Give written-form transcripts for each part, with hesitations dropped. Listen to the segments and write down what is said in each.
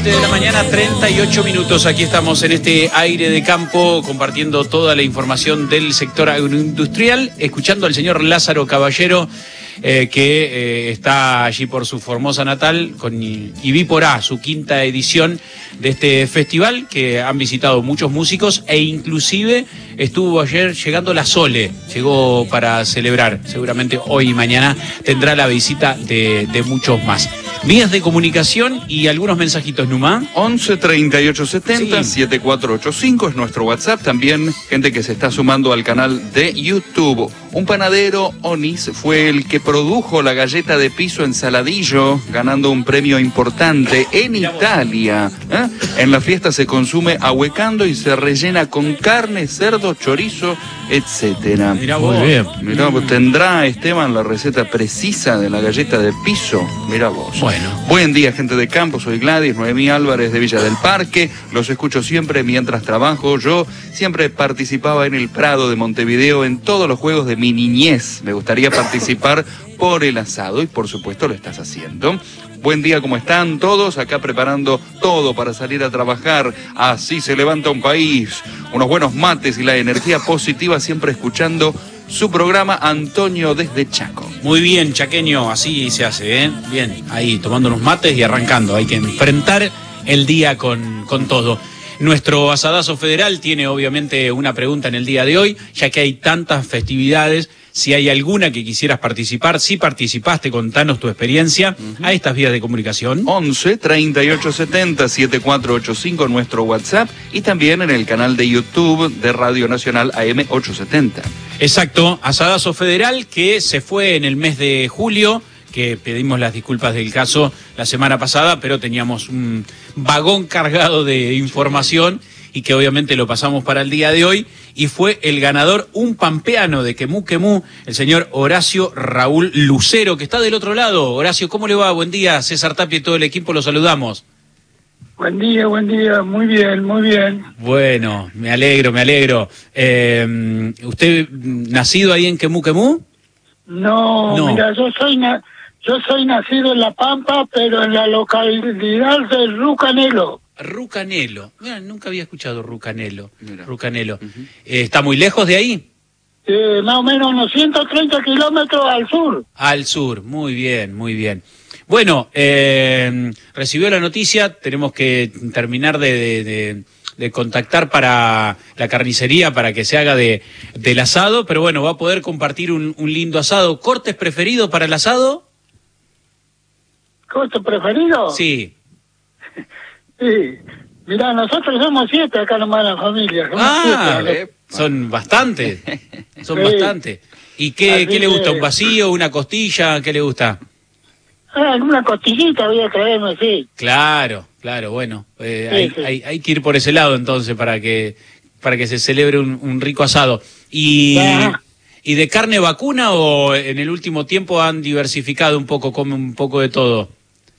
7 de la mañana, 38 minutos. Aquí estamos en este aire de campo, compartiendo toda la información del sector agroindustrial, escuchando al señor Lázaro Caballero, que está allí por su Formosa natal, con Ibiporá, su quinta edición de este festival, que han visitado muchos músicos, e inclusive estuvo ayer llegando la Sole, llegó para celebrar. Seguramente hoy y mañana tendrá la visita de muchos más. Vías de comunicación y algunos mensajitos, Numa. 11 38 70 7485 es nuestro WhatsApp. También gente que se está sumando al canal de YouTube. Un panadero, Onis, fue el que produjo la galleta de piso en Saladillo, ganando un premio importante en Italia. En la fiesta se consume ahuecando y se rellena con carne, cerdo, chorizo, etcétera. Mirá vos. Muy bien. Mirá vos. ¿Tendrá Esteban la receta precisa de la galleta de piso? Mirá vos. Bueno. Buen día, gente de campo. Soy Gladys Noemí Álvarez de Villa del Parque. Los escucho siempre mientras trabajo. Yo siempre participaba en el Prado de Montevideo en todos los juegos de mi niñez. Me gustaría participar por el asado y por supuesto lo estás haciendo. Buen día, ¿cómo están todos? Acá preparando todo para salir a trabajar. Así se levanta un país. Unos buenos mates y la energía positiva, siempre escuchando su programa. Antonio desde Chaco. Muy bien, chaqueño, así se hace, ¿eh? Bien, ahí tomando unos mates y arrancando. Hay que enfrentar el día con todo. Nuestro asadazo federal tiene obviamente una pregunta en el día de hoy, ya que hay tantas festividades. Si hay alguna que quisieras participar, si participaste, contanos tu experiencia a estas vías de comunicación. 11 38 70 7485 nuestro WhatsApp y también en el canal de YouTube de Radio Nacional AM 870. Exacto, asadazo federal que se fue en el mes de julio, que pedimos las disculpas del caso la semana pasada, pero teníamos un vagón cargado de información y que obviamente lo pasamos para el día de hoy, y fue el ganador, un pampeano de Quemú Quemú, el señor Horacio Raúl Lucero, que está del otro lado. Horacio, ¿cómo le va? Buen día, César Tapia y todo el equipo, lo saludamos. Buen día, muy bien, muy bien. Bueno, me alegro. ¿Usted nacido ahí en Quemú Quemú? No. Mira, yo soy nacido en La Pampa, pero en la localidad de Rucanelo. Rucanelo. Mira, nunca había escuchado Rucanelo. Mira. Rucanelo. ¿Está muy lejos de ahí? Más o menos unos 130 kilómetros al sur. Al sur, muy bien. Bueno, recibió la noticia, tenemos que terminar de contactar para la carnicería para que se haga del asado, pero bueno, va a poder compartir un lindo asado. ¿Cortes preferidos para el asado? ¿Corte preferido? Sí. Sí. Mirá, nosotros somos 7 acá nomás en la familia. Somos 7. Son bastantes. Sí. Bastantes. ¿Y qué le gusta? ¿Un vacío, una costilla? ¿Qué le gusta? Una costillita voy a traerme, sí. Claro, bueno. Sí. Hay que ir por ese lado entonces para que se celebre un rico asado. ¿Y de carne vacuna o en el último tiempo han diversificado un poco, comen un poco de todo?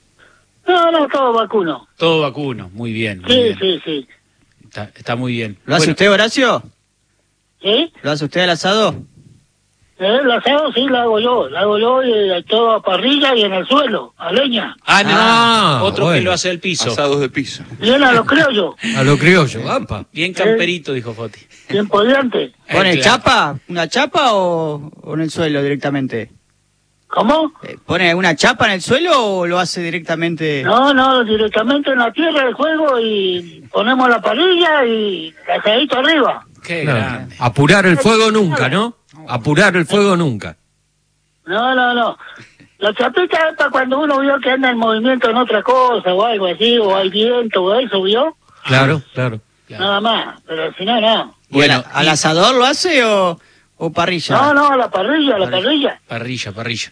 No, todo vacuno. Todo vacuno, muy bien. Sí. Está muy bien. ¿Lo hace usted, Horacio? ¿Sí? ¿Lo hace usted al asado? El asado sí lo hago yo y todo a parrilla y en el suelo, a leña. Otro bueno. que lo hace al piso. Asados de piso. Bien a lo criollo, A lo criollo, vampa. Bien camperito, dijo Foti. bien podiante. ¿Pone Claro. chapa? ¿Una chapa o en el suelo directamente? ¿Cómo? ¿Pone una chapa en el suelo o lo hace directamente? No, directamente en la tierra del juego y ponemos la parrilla y el asadito arriba. Qué Claro. grande. Apurar el fuego nunca, ¿no? Apurar el fuego nunca. No. La chapita es para cuando uno vio que anda en movimiento en otra cosa o algo así, o hay viento o eso, ¿vio? Claro. Nada más, pero si no, no. Bueno, ¿Al asador lo hace o parrilla? No, a la parrilla, Parrilla.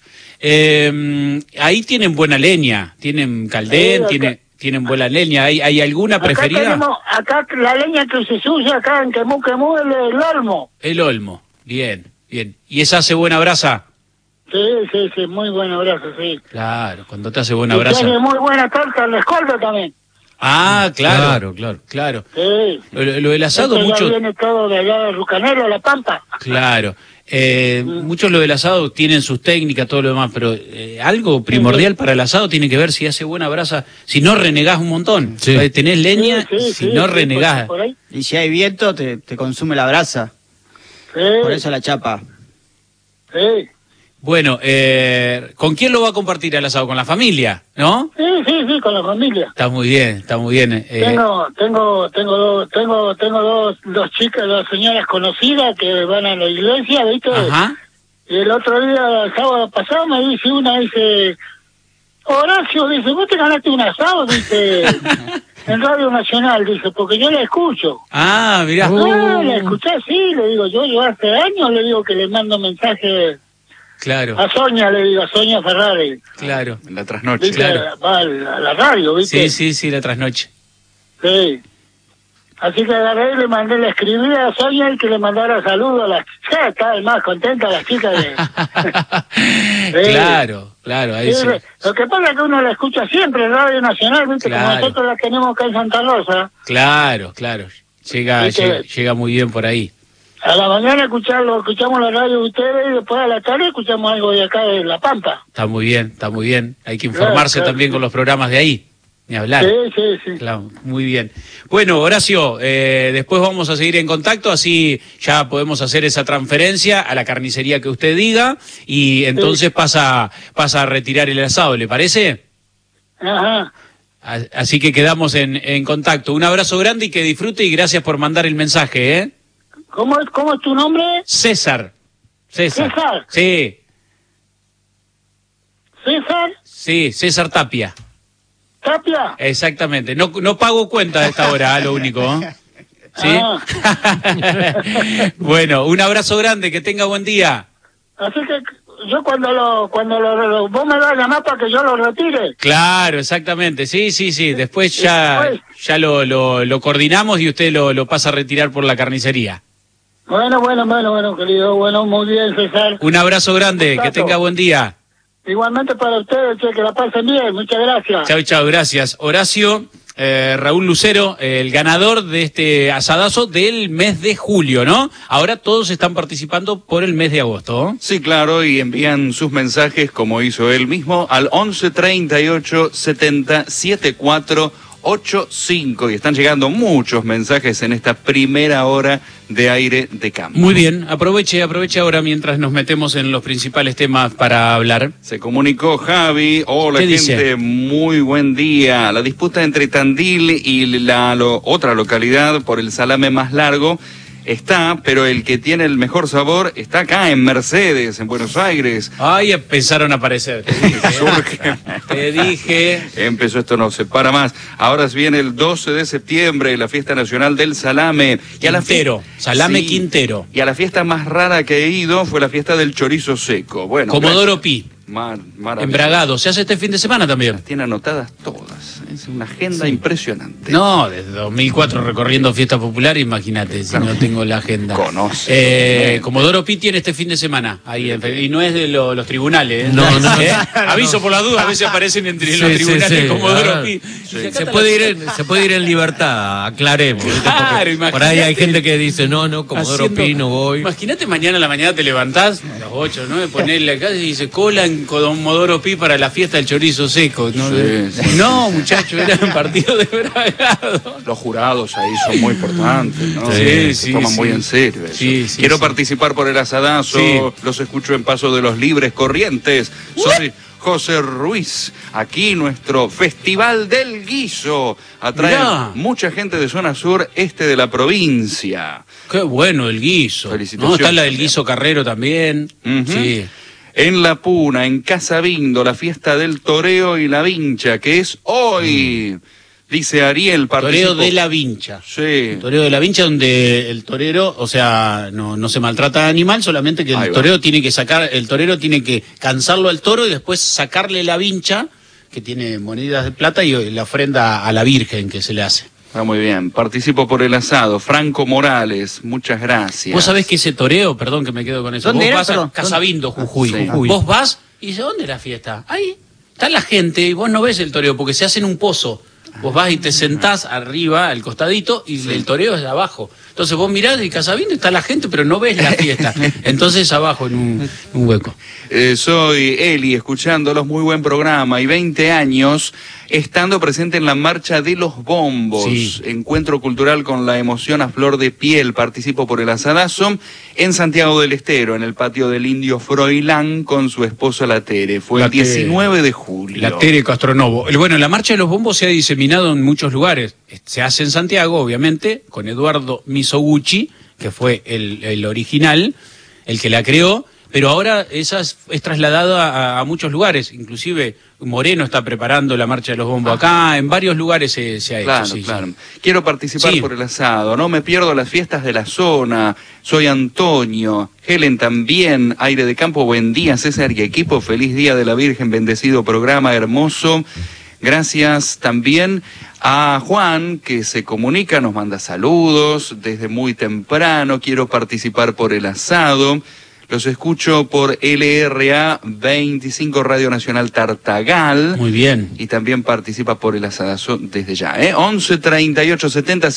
Ahí tienen buena leña, tienen caldén, Sí, acá. tienen buena leña. ¿Hay alguna preferida? Acá la leña que se usa acá en Quemú es el olmo. El olmo, bien. ¿Y esa hace buena brasa? Sí, muy buena brasa, sí. Claro, cuando te hace buena Y brasa. tiene muy buena torta en la escolta también. Ah, claro. Sí. Lo del asado Esto ya mucho... viene todo de allá de Rucanelo, La Pampa. Claro. Muchos lo del asado tienen sus técnicas, todo lo demás, pero algo primordial para el asado tiene que ver si hace buena brasa, si no renegás un montón. Sí. Tenés leña, si no renegás. Por ahí. Y si hay viento, te consume la brasa. Sí, Por eso la chapa. sí. Bueno, ¿con quién lo va a compartir el asado? Con la familia, ¿no? Sí, con la familia. Está muy bien, está muy bien. Tengo dos chicas, dos señoras conocidas que van a la iglesia, ¿viste? Ajá. Y el otro día, el sábado pasado, me dice una, dice, Horacio, dice, vos te ganaste un asado, dice, en Radio Nacional, dice, porque yo la escucho. Ah, mirá. Ah, la escuché, sí, le digo, yo hace años le digo que le mando mensaje Claro, a Sonia, le digo, a Sonia Ferrari. claro. En la trasnoche. ¿Viste? Claro. Va a la radio, ¿viste? Sí, la trasnoche. Sí. Así que agarré y le escribí a Sonia y que le mandara saludos a las chicas. Estaba más contenta las chicas de... Claro, ahí Sí, sí. lo que pasa es que uno la escucha siempre en Radio Nacional, ¿viste? Claro. Como nosotros la tenemos acá en Santa Rosa. Claro. Llega muy bien por ahí. A la mañana escuchamos la radio de ustedes y después a la tarde escuchamos algo de acá de La Pampa. Está muy bien. Hay que informarse Claro. también con los programas de ahí. Ni hablar. Sí. Claro, muy bien. Bueno, Horacio, después vamos a seguir en contacto, así ya podemos hacer esa transferencia a la carnicería que usted diga y entonces pasa a retirar el asado, ¿le parece? Ajá. Así que quedamos en contacto. Un abrazo grande y que disfrute y gracias por mandar el mensaje, ¿eh? ¿Cómo es tu nombre? César. César. Sí, César Tapia. ¿Tapia? Exactamente. No pago cuenta a esta hora, lo único. ¿Sí? Bueno, un abrazo grande, que tenga buen día. Así que yo cuando vos me vas a llamar para que yo lo retire. Claro, exactamente. Sí. Después ya lo coordinamos y usted lo pasa a retirar por la carnicería. Bueno, querido. Bueno, muy bien, César. Un abrazo grande, que tenga buen día. Igualmente para ustedes, che, que la pasen bien. Muchas gracias. Chau, gracias. Horacio, Raúl Lucero, el ganador de este asadazo del mes de julio, ¿no? Ahora todos están participando por el mes de agosto, ¿no? Sí, claro, y envían sus mensajes, como hizo él mismo, al 11 38 70 74 85. Y están llegando muchos mensajes en esta primera hora de Aire de Campo. Muy bien, aproveche ahora mientras nos metemos en los principales temas para hablar. Se comunicó Javi. Hola, ¿Qué gente, dice? muy buen día. La disputa entre Tandil y la otra localidad por el salame más largo está, pero el que tiene el mejor sabor está acá en Mercedes, en Buenos Aires. Ay, empezaron a aparecer. Te dije. Empezó, esto no se para más. Ahora viene el 12 de septiembre, la fiesta nacional del salame. Y a la Quintero, salame Sí. Quintero. Y a la fiesta más rara que he ido fue la fiesta del chorizo seco. Bueno, Comodoro Pi, maravilloso. Embragado. Se hace este fin de semana también. Las tiene anotadas todas. Es una agenda impresionante. No, desde 2004 recorriendo fiesta popular, imagínate si no tengo la agenda. Conoce. Comodoro Pi tiene este fin de semana, ahí y no es de los tribunales. No. Aviso por la duda, a veces aparecen entre los Sí, tribunales sí. Comodoro Ah, Pi. sí. Y acá Se está puede ir en libertad, aclaremos. ¿viste? Claro, Porque por ahí hay imagínate. gente que dice, no, Comodoro Pi no voy. Imagínate mañana a la mañana te levantás a las 8, ¿no? Ponerle acá y dice cola en Comodoro Pi para la fiesta del chorizo seco. No, Sí. no muchacho, era un partido de Bragado. Los jurados ahí son muy importantes, ¿no? Sí, Se toman muy en serio eso. Sí, Quiero sí. participar por el asadazo, Sí. los escucho en Paso de los Libres Corrientes. Soy José Ruiz, aquí nuestro Festival del Guiso. Atrae Mirá. mucha gente de zona sur, este de la provincia. Qué bueno el guiso. Felicitaciones. No, está la del guiso Carrero también. Ujú. Sí. En La Puna, en Casa Bindo, la fiesta del toreo y la vincha, que es hoy. Dice Ariel, participó. Toreo de la Vincha. Sí. Toreo de la Vincha donde el torero, o sea, no se maltrata al animal, solamente que Ahí el va. torero tiene que cansarlo al toro y después sacarle la vincha, que tiene monedas de plata, y la ofrenda a la Virgen que se le hace. Está muy bien. Participo por el asado. Franco Morales, muchas gracias. Vos sabés que ese toreo, perdón que me quedo con eso, ¿Dónde vos era, vas a perdón? Casabindo, Jujuy. Sí. Vos vas y dices, ¿dónde es la fiesta? Ahí está la gente y vos no ves el toreo porque se hace en un pozo. Vos vas y te sentás arriba, al costadito, y el toreo es de abajo. Entonces vos mirás y Casabindo está la gente, pero no ves la fiesta. Entonces abajo en un hueco. Soy Eli, escuchándolos, muy buen programa, y 20 años estando presente en la Marcha de los Bombos, Sí. Encuentro cultural con la emoción a flor de piel. Participo por el asadazo en Santiago del Estero, en el patio del Indio Froilán, con su esposa la Tere. Fue La el 19 de julio. La Tere Castronovo. Bueno, la Marcha de los Bombos se ha diseminado en muchos lugares. Se hace en Santiago, obviamente, con Eduardo Mizoguchi, que fue el original, el que la creó, pero ahora esa es trasladada a muchos lugares. Inclusive Moreno está preparando la Marcha de los Bombos acá, en varios lugares se ha hecho. Claro, Sí, claro. sí. Quiero participar Sí. por el asado, no me pierdo las fiestas de la zona. Soy Antonio, Helen también, Aire de Campo, buen día, César y equipo, feliz día de la Virgen, bendecido programa, hermoso. Gracias también a Juan, que se comunica, nos manda saludos desde muy temprano. Quiero participar por el asado. Los escucho por LRA 25 Radio Nacional Tartagal. Muy bien. Y también participa por el asadazo desde ya, 11 38 70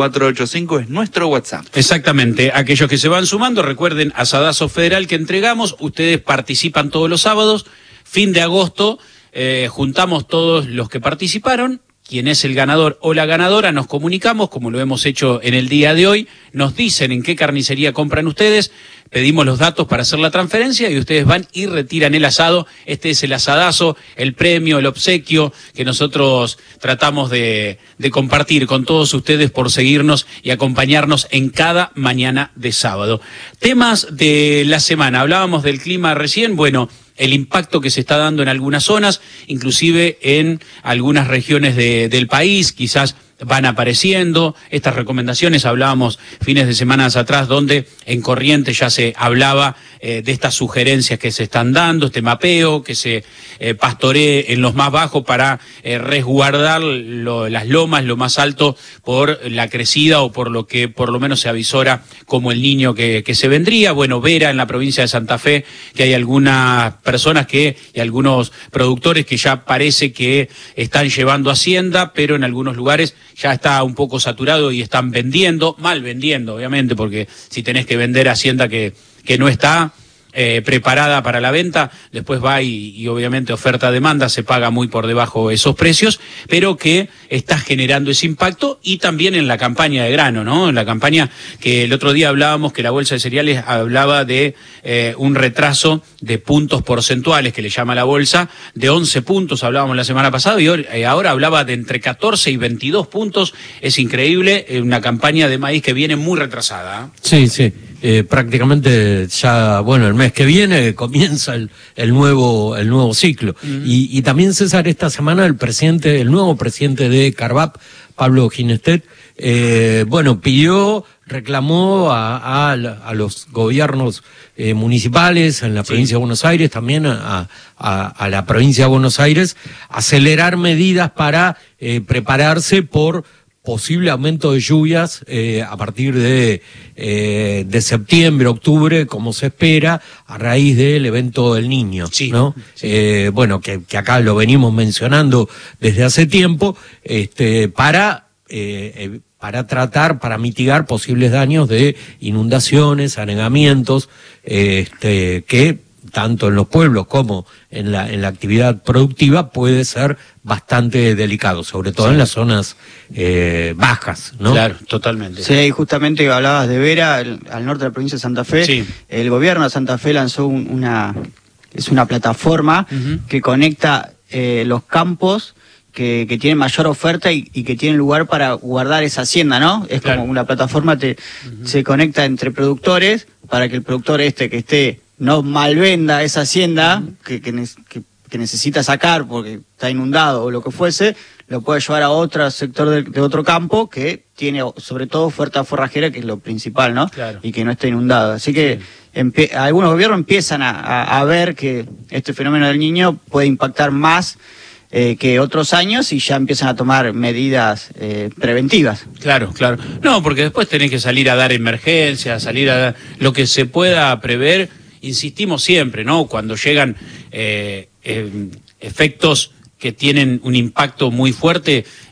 7485 es nuestro WhatsApp. Exactamente. Aquellos que se van sumando, recuerden, asadazo federal que entregamos. Ustedes participan todos los sábados. Fin de agosto, juntamos todos los que participaron. Quien es el ganador o la ganadora, nos comunicamos, como lo hemos hecho en el día de hoy, nos dicen en qué carnicería compran ustedes, pedimos los datos para hacer la transferencia y ustedes van y retiran el asado. Este es el asadazo, el premio, el obsequio que nosotros tratamos de compartir con todos ustedes por seguirnos y acompañarnos en cada mañana de sábado. Temas de la semana, hablábamos del clima recién, bueno, el impacto que se está dando en algunas zonas, inclusive en algunas regiones del país, quizás van apareciendo. Estas recomendaciones, hablábamos fines de semanas atrás, donde en Corrientes ya se hablaba de estas sugerencias que se están dando, este mapeo, que se pastoree en los más bajos para resguardar las lomas, lo más alto, por la crecida o por lo que por lo menos se avisora como el niño que se vendría. Bueno, Vera, en la provincia de Santa Fe, que hay algunas personas y algunos productores que ya parece que están llevando hacienda, pero en algunos lugares ya está un poco saturado y están vendiendo, mal vendiendo, obviamente, porque si tenés que vender hacienda que no está preparada para la venta, después va y obviamente oferta-demanda, se paga muy por debajo esos precios, pero que está generando ese impacto, y también en la campaña de grano, ¿no? En la campaña que el otro día hablábamos, que la Bolsa de Cereales hablaba de un retraso de puntos porcentuales, que le llama la Bolsa, de 11 puntos, hablábamos la semana pasada, y ahora hablaba de entre 14 y 22 puntos. Es increíble, una campaña de maíz que viene muy retrasada. Sí, sí. Prácticamente ya, bueno, el mes que viene comienza el nuevo ciclo. Y también, César, esta semana el nuevo presidente de Carvap, Pablo Ginestet, reclamó a los gobiernos municipales en la provincia de Buenos Aires, también a la provincia de Buenos Aires, acelerar medidas para prepararse por posible aumento de lluvias a partir de septiembre, octubre, como se espera, a raíz del evento del Niño, sí, ¿no? Sí. Que acá lo venimos mencionando desde hace tiempo, para mitigar posibles daños de inundaciones, anegamientos, que tanto en los pueblos como en la actividad productiva puede ser bastante delicado, sobre todo en las zonas bajas, ¿no? Claro, totalmente. Sí, justamente hablabas de Vera, al norte de la provincia de Santa Fe. Sí. El gobierno de Santa Fe lanzó una plataforma que conecta los campos que tienen mayor oferta y que tienen lugar para guardar esa hacienda, ¿no? Es Claro. como una plataforma se conecta entre productores para que el productor que esté no malvenda esa hacienda que necesita sacar porque está inundado o lo que fuese, lo puede llevar a otro sector de otro campo que tiene sobre todo oferta forrajera, que es lo principal, ¿no? Claro. Y que no esté inundado. Así que algunos gobiernos empiezan a ver que este fenómeno del Niño puede impactar más que otros años, y ya empiezan a tomar medidas preventivas. Claro, claro. No, porque después tenés que salir a dar emergencias, salir a dar lo que se pueda prever. Insistimos siempre, ¿no? Cuando llegan efectos que tienen un impacto muy fuerte,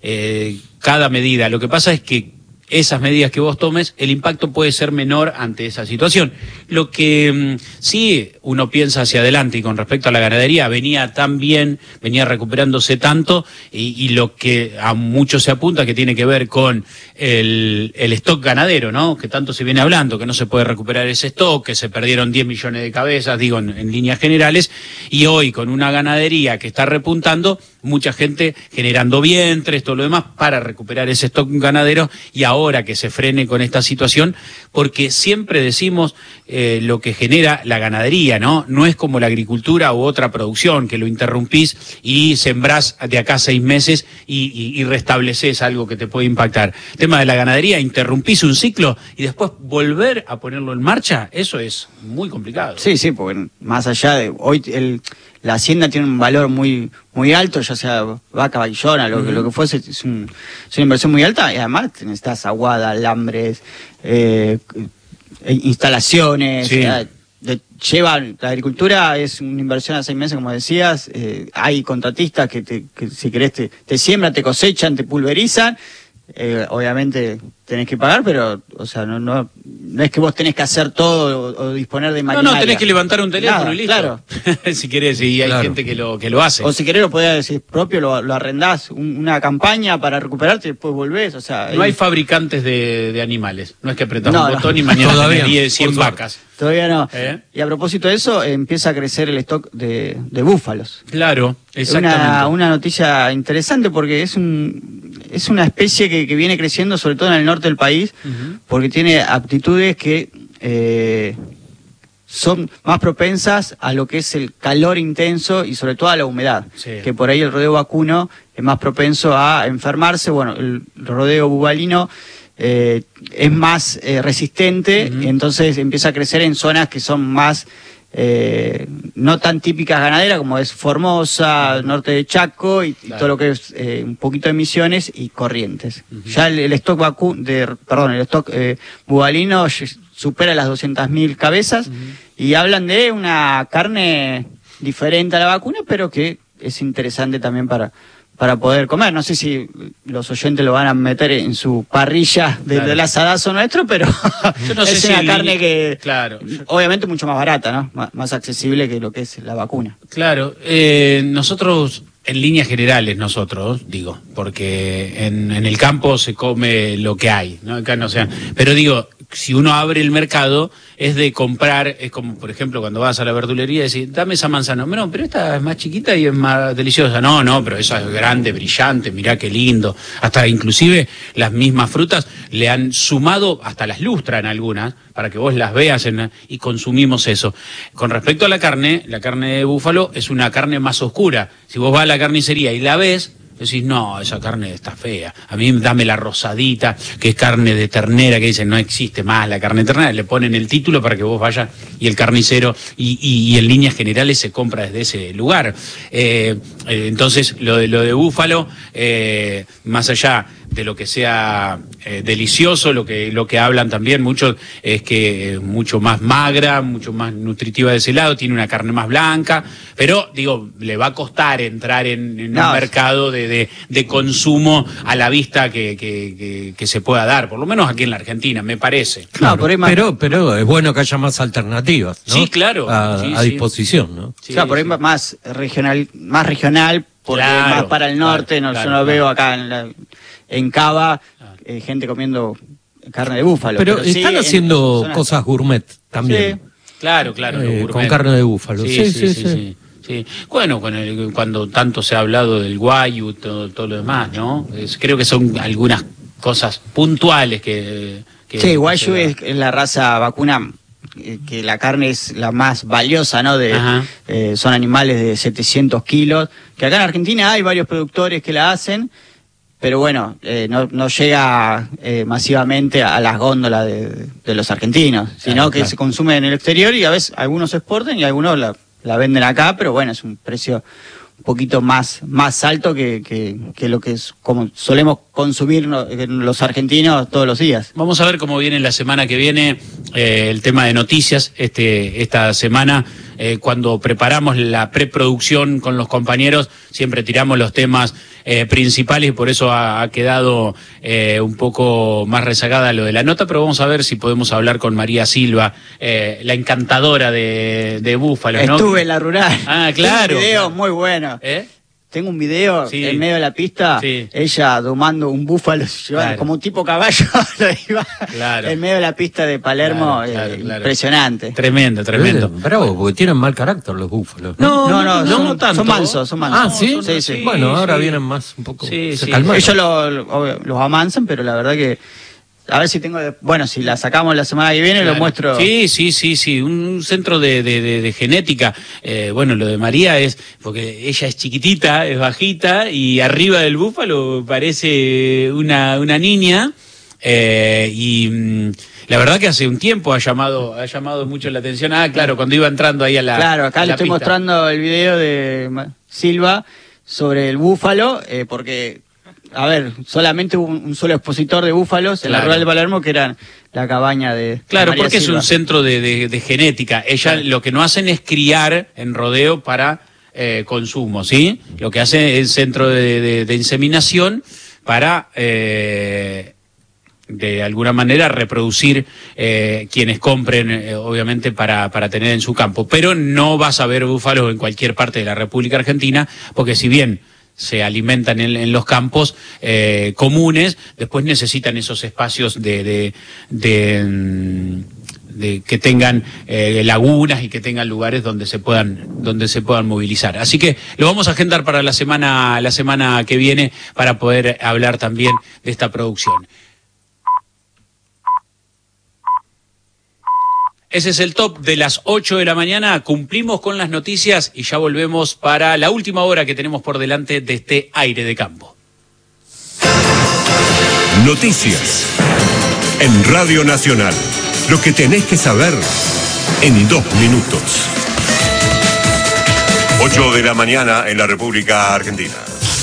cada medida. Lo que pasa es que esas medidas que vos tomes, el impacto puede ser menor ante esa situación. Lo que sí uno piensa hacia adelante, y con respecto a la ganadería, venía tan bien, venía recuperándose tanto, y lo que a muchos se apunta que tiene que ver con el stock ganadero, ¿no? Que tanto se viene hablando, que no se puede recuperar ese stock, que se perdieron 10 millones de cabezas, digo, en líneas generales, y hoy con una ganadería que está repuntando, mucha gente generando vientres, todo lo demás, para recuperar ese stock ganadero, y ahora que se frene con esta situación, porque siempre decimos lo que genera la ganadería, ¿no? No es como la agricultura u otra producción, que lo interrumpís y sembrás de acá 6 meses y restableces algo que te puede impactar. El tema de la ganadería, interrumpís un ciclo y después volver a ponerlo en marcha, eso es muy complicado. Sí, sí, porque más allá de hoy la hacienda tiene un valor muy alto, ya sea vaca, vaquillona, lo que fuese, es una inversión muy alta, y además necesitas aguada, alambres, instalaciones, sí. La agricultura es una inversión a 6 meses, como decías, hay contratistas que si querés te siembran, te cosechan, te pulverizan, obviamente tenés que pagar, pero o sea no es que vos tenés que hacer todo o disponer de maquinaria. No, tenés que levantar un teléfono y listo. Claro. Si querés, y hay gente que lo hace. O si querés lo podés decir propio, lo arrendás, una campaña para recuperarte y después volvés, o sea... No hay fabricantes de animales, no es que apretamos un botón y mañana Todavía, tenés 100 vacas. Todavía no. Y a propósito de eso, empieza a crecer el stock de búfalos. Claro, exactamente. Una noticia interesante porque es una especie que viene creciendo sobre todo en el norte del país, porque tiene aptitudes que son más propensas a lo que es el calor intenso y sobre todo a la humedad, que por ahí el rodeo vacuno es más propenso a enfermarse. Bueno, el rodeo bubalino es más resistente, entonces empieza a crecer en zonas que son más no tan típicas ganaderas, como es Formosa, norte de Chaco y todo lo que es un poquito de Misiones y Corrientes. Ya el stock bubalino supera las 200.000 cabezas, y hablan de una carne diferente a la vacuna, pero que es interesante también para poder comer. No sé si los oyentes lo van a meter en su parrilla del asadazo nuestro, pero yo no sé es una carne que obviamente mucho más barata, ¿no? Más accesible que lo que es la vacuna. Claro, nosotros, en líneas generales digo, porque en el campo se come lo que hay, ¿no? Acá no sea, pero digo, si uno abre el mercado, es de comprar, es como, por ejemplo, cuando vas a la verdulería y decís, dame esa manzana. No, pero esta es más chiquita y es más deliciosa. No, pero esa es grande, brillante, mirá qué lindo. Hasta inclusive las mismas frutas le han sumado, hasta las lustran algunas, para que vos las veas y consumimos eso. Con respecto a la carne de búfalo es una carne más oscura. Si vos vas a la carnicería y la ves, decís, no, esa carne está fea. A mí dame la rosadita, que es carne de ternera, que dicen, no existe más la carne de ternera. Le ponen el título para que vos vayas y el carnicero, y en líneas generales se compra desde ese lugar. Entonces, lo de búfalo, más allá de lo que sea delicioso, lo que hablan también muchos es que es mucho más magra, mucho más nutritiva de ese lado, tiene una carne más blanca, pero digo, le va a costar entrar en un mercado de consumo a la vista que se pueda dar, por lo menos aquí en la Argentina, me parece. Claro, pero es bueno que haya más alternativas, ¿no? Sí, claro. A disposición, ¿no? Sí, claro, por ahí más regional, porque más para el norte, yo no veo acá en Cava gente comiendo carne de búfalo. Pero están haciendo cosas gourmet también. Sí. Claro. Con carne de búfalo. Sí. Bueno, cuando tanto se ha hablado del guayu, todo lo demás, ¿no? Creo que son algunas cosas puntuales que sí, guayu es la raza vacuna, que la carne es la más valiosa, ¿no? Son animales de 700 kilos, que acá en Argentina hay varios productores que la hacen, pero bueno, no llega masivamente a las góndolas de los argentinos, sino que se consume en el exterior, y a veces algunos se exportan y algunos la venden acá, pero bueno, es un precio un poquito más alto que lo que es como solemos consumir los argentinos todos los días. Vamos a ver cómo viene la semana que viene el tema de noticias. Esta semana cuando preparamos la preproducción con los compañeros, siempre tiramos los temas principales y por eso ha quedado un poco más rezagada lo de la nota, pero vamos a ver si podemos hablar con María Silva, la encantadora de Búfalos, ¿no? Estuve en la rural. Ah, claro. Un video muy bueno. Tengo un video en medio de la pista, ella domando un búfalo, llevando como un tipo caballo, lo iba en medio de la pista de Palermo, impresionante. Tremendo. Bravo, porque tienen mal carácter los búfalos. No, no tanto. Son mansos. Ah, ¿sí? Sí. Bueno, ahora vienen más un poco. Sí. Ellos los amansan, pero la verdad que... A ver si tengo... Bueno, si la sacamos la semana que viene, lo muestro. Sí. Un centro de genética. Bueno, lo de María es... Porque ella es chiquitita, es bajita, y arriba del búfalo parece una niña. La verdad que hace un tiempo ha llamado mucho la atención. Claro, cuando iba entrando ahí a la... Claro, acá le estoy pista. mostrando el video de Silva sobre el búfalo, porque... A ver, solamente hubo un solo expositor de búfalos en la rural de Palermo, que era la cabaña de Claro, María porque Silva. es un centro de genética. Ella lo que no hacen es criar en rodeo para consumo, ¿sí? Lo que hace es centro de inseminación para, de alguna manera, reproducir quienes compren, obviamente, para tener en su campo. Pero no vas a ver búfalos en cualquier parte de la República Argentina, porque si bien se alimentan en los campos comunes, después necesitan esos espacios de que tengan lagunas y que tengan lugares donde se puedan movilizar. Así que lo vamos a agendar para la semana que viene para poder hablar también de esta producción. Ese es el top de las 8 de la mañana. Cumplimos con las noticias y ya volvemos para la última hora que tenemos por delante de este aire de campo. Noticias en Radio Nacional. Lo que tenés que saber en 2 minutos. 8 de la mañana en la República Argentina.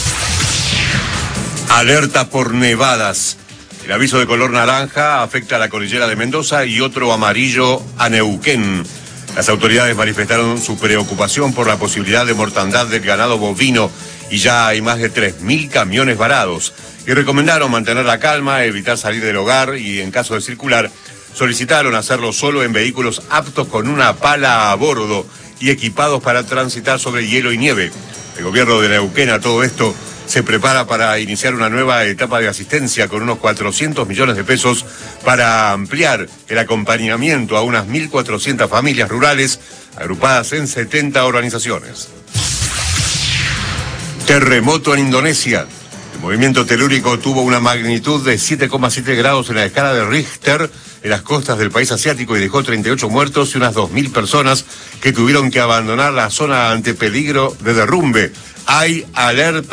Alerta por nevadas. El aviso de color naranja afecta a la cordillera de Mendoza y otro amarillo a Neuquén. Las autoridades manifestaron su preocupación por la posibilidad de mortandad del ganado bovino y ya hay más de 3.000 camiones varados. Y recomendaron mantener la calma, evitar salir del hogar y, en caso de circular, solicitaron hacerlo solo en vehículos aptos con una pala a bordo y equipados para transitar sobre hielo y nieve. El gobierno de Neuquén a todo esto se prepara para iniciar una nueva etapa de asistencia con unos 400 millones de pesos para ampliar el acompañamiento a unas 1.400 familias rurales agrupadas en 70 organizaciones. Terremoto en Indonesia. El movimiento telúrico tuvo una magnitud de 7,7 grados en la escala de Richter en las costas del país asiático y dejó 38 muertos y unas 2.000 personas que tuvieron que abandonar la zona ante peligro de derrumbe. Hay alerta